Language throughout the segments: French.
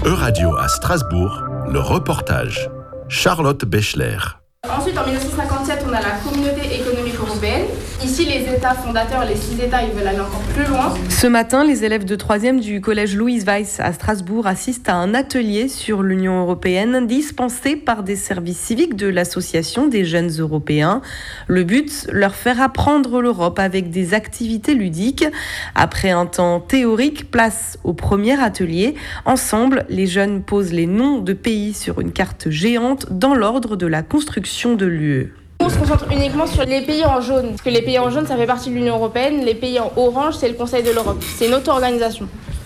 Euradio à Strasbourg, le reportage. Charlotte Bechler. Ensuite, en 1957, on a la Communauté économique européenne. Ici, les États fondateurs, les 6 États, ils veulent aller encore plus loin. Ce matin, les élèves de 3e du collège Louise Weiss à Strasbourg assistent à un atelier sur l'Union européenne dispensé par des services civiques de l'Association des jeunes européens. Le but, leur faire apprendre l'Europe avec des activités ludiques. Après un temps théorique, place au premier atelier. Ensemble, les jeunes posent les noms de pays sur une carte géante dans l'ordre de la construction de l'UE. On se concentre uniquement sur les pays en jaune, parce que les pays en jaune, ça fait partie de l'Union européenne. Les pays en orange, c'est le Conseil de l'Europe. C'est une auto-organisation.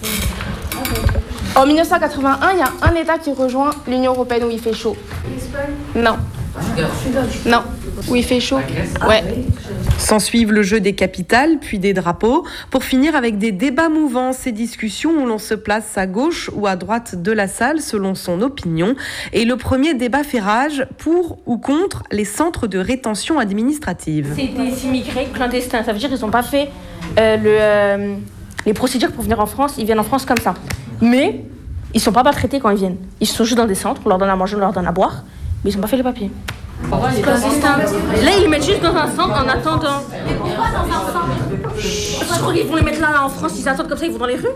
En 1981, il y a un État qui rejoint l'Union européenne où il fait chaud. L'Espagne ? Non. Non. Où il fait chaud ? Ouais. S'ensuivent le jeu des capitales, puis des drapeaux, pour finir avec des débats mouvants, ces discussions où l'on se place à gauche ou à droite de la salle selon son opinion. Et le premier débat fait rage pour ou contre les centres de rétention administrative. C'est des immigrés clandestins, ça veut dire qu'ils n'ont pas fait les procédures pour venir en France, ils viennent en France comme ça. Mais ils ne sont pas maltraités quand ils viennent. Ils sont juste dans des centres, on leur donne à manger, on leur donne à boire, mais ils n'ont pas fait les papiers. Là, ils les mettent juste dans un centre en attendant. Je crois qu'ils vont les mettre là en France, ils attendent comme ça, ils vont dans les rues.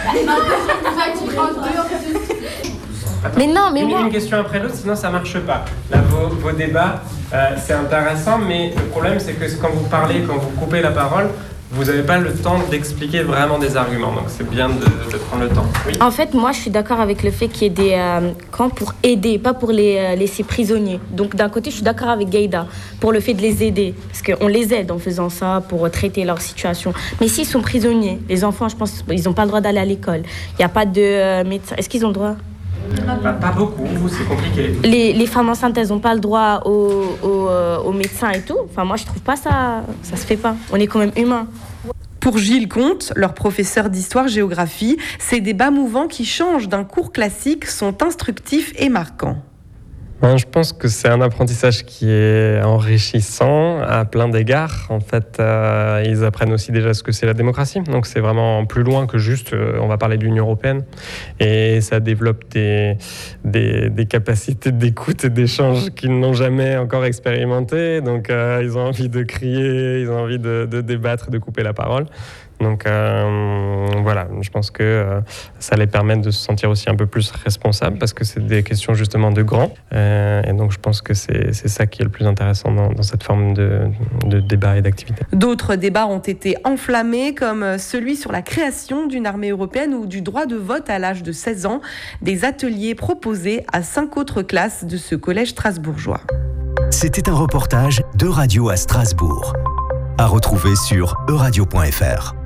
Mais non, mais une question après l'autre, sinon ça marche pas. Là, vos débats, c'est intéressant, mais le problème, c'est que quand vous parlez, quand vous coupez la parole, vous n'avez pas le temps d'expliquer vraiment des arguments. Donc c'est bien de prendre le temps. Oui. En fait, moi, je suis d'accord avec le fait qu'il y ait des camps pour aider, pas pour les laisser prisonniers. Donc d'un côté, je suis d'accord avec Gaïda pour le fait de les aider, parce qu'on les aide en faisant ça pour traiter leur situation. Mais s'ils sont prisonniers, les enfants, je pense, ils n'ont pas le droit d'aller à l'école. Il n'y a pas de médecin. Est-ce qu'ils ont le droit ? Pas beaucoup, c'est compliqué. Les femmes enceintes, elles n'ont pas le droit aux médecins et tout. Enfin, moi, je trouve pas ça se fait pas. On est quand même humains. Pour Gilles Comte, leur professeur d'histoire-géographie, ces débats mouvants qui changent d'un cours classique sont instructifs et marquants. Je pense que c'est un apprentissage qui est enrichissant à plein d'égards. En fait, ils apprennent aussi déjà ce que c'est la démocratie. Donc c'est vraiment plus loin que juste, on va parler de l'Union européenne. Et ça développe des capacités d'écoute et d'échange qu'ils n'ont jamais encore expérimentées. Donc ils ont envie de crier, ils ont envie de débattre, de couper la parole. Donc voilà, je pense que ça les permet de se sentir aussi un peu plus responsables parce que c'est des questions justement de grands. Et donc je pense que c'est ça qui est le plus intéressant dans cette forme de débat et d'activité. D'autres débats ont été enflammés comme celui sur la création d'une armée européenne ou du droit de vote à l'âge de 16 ans. Des ateliers proposés à 5 autres classes de ce collège strasbourgeois. C'était un reportage d'Euradio à Strasbourg. À retrouver sur euradio.fr.